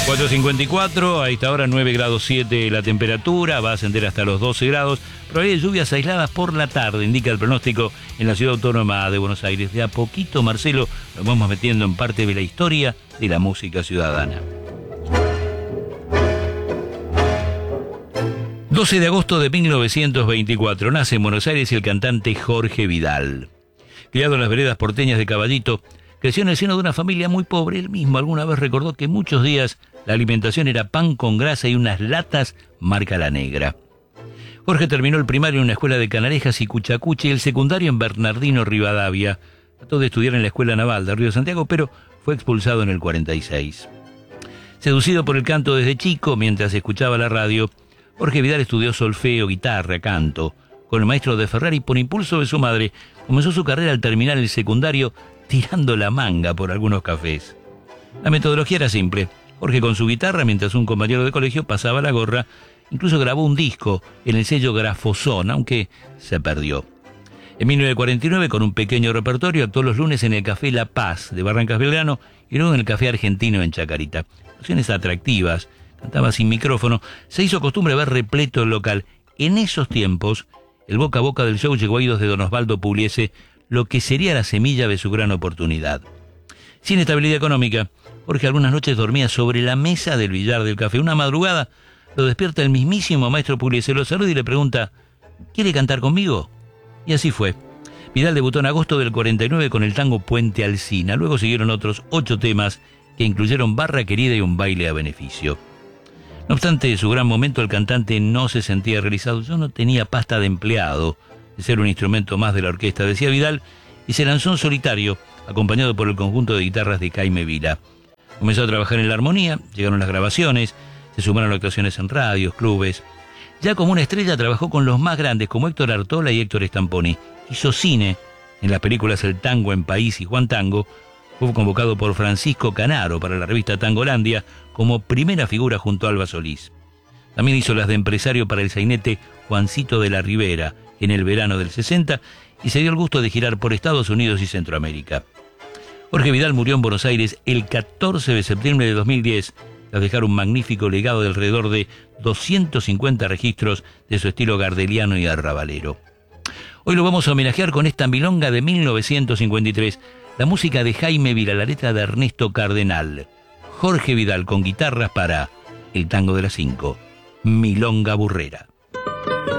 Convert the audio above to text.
4:54, a esta hora 9 grados 7 la temperatura, va a ascender hasta los 12 grados. Probabilidad de lluvias aisladas por la tarde, indica el pronóstico en la ciudad autónoma de Buenos Aires. De a poquito, Marcelo, nos vamos metiendo en parte de la historia de la música ciudadana. 12 de agosto de 1924, nace en Buenos Aires el cantante Jorge Vidal. Criado en las veredas porteñas de Caballito, creció en el seno de una familia muy pobre. Él mismo alguna vez recordó que muchos días la alimentación era pan con grasa y unas latas marca La Negra. Jorge terminó el primario en una escuela de Canarejas y Cuchacuche y el secundario en Bernardino Rivadavia. Trató de estudiar en la Escuela Naval de Río de Santiago, pero fue expulsado en el 46. Seducido por el canto desde chico, mientras escuchaba la radio, Jorge Vidal estudió solfeo, guitarra, canto. Con el maestro de Ferrari, por impulso de su madre, comenzó su carrera al terminar el secundario tirando la manga por algunos cafés. La metodología era simple. Jorge con su guitarra, mientras un compañero de colegio pasaba la gorra, incluso grabó un disco en el sello Grafozón, aunque se perdió. En 1949, con un pequeño repertorio, actuó los lunes en el Café La Paz de Barrancas Belgrano y luego en el Café Argentino en Chacarita. Opciones atractivas, cantaba sin micrófono, se hizo costumbre ver repleto el local. En esos tiempos, el boca a boca del show llegó a oídos de don Osvaldo Pugliese, lo que sería la semilla de su gran oportunidad. Sin estabilidad económica, Jorge algunas noches dormía sobre la mesa del billar del café. Una madrugada lo despierta el mismísimo maestro Pugliese, lo saluda y le pregunta: ¿quiere cantar conmigo? Y así fue. Vidal debutó en agosto del 49 con el tango Puente Alsina. Luego siguieron otros 8 temas que incluyeron Barra Querida y un baile a beneficio. No obstante su gran momento, el cantante no se sentía realizado. Yo no tenía pasta de empleado de ser un instrumento más de la orquesta, decía Vidal, y se lanzó en solitario, acompañado por el conjunto de guitarras de Jaime Vila. Comenzó a trabajar en la armonía, llegaron las grabaciones, se sumaron actuaciones en radios, clubes. Ya como una estrella trabajó con los más grandes como Héctor Artola y Héctor Stamponi. Hizo cine en las películas El Tango en País y Juan Tango. Fue convocado por Francisco Canaro para la revista Tangolandia como primera figura junto a Alba Solís. También hizo las de empresario para el sainete Juancito de la Ribera en el verano del 60 y se dio el gusto de girar por Estados Unidos y Centroamérica. Jorge Vidal murió en Buenos Aires el 14 de septiembre de 2010, tras dejar un magnífico legado de alrededor de 250 registros de su estilo gardeliano y arrabalero. Hoy lo vamos a homenajear con esta milonga de 1953, la música de Jaime Vila, la letra de Ernesto Cardenal. Jorge Vidal con guitarras para el tango de las 5, Milonga Burrera.